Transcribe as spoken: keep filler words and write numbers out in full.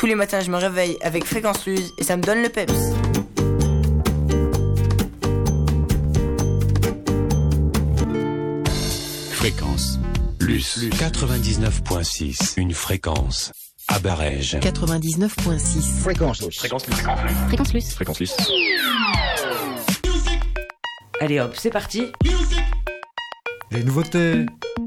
Tous les matins, je me réveille avec Fréquence Luz et ça me donne le peps. Fréquence Luz quatre-vingt-dix-neuf point six. Une fréquence à Barège. quatre-vingt-dix-neuf point six. Fréquence Luz. Fréquence Luz. Fréquence Luz. Fréquence Luz. Allez hop, c'est parti. Les nouveautés.